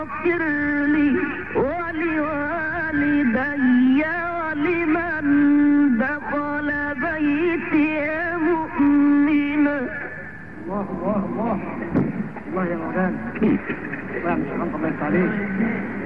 اغفر لي ولوالدي ولمن دخل بيتي مؤمنا. الله الله الله الله يا مولانا. الله يا مش الله يفتح عليك.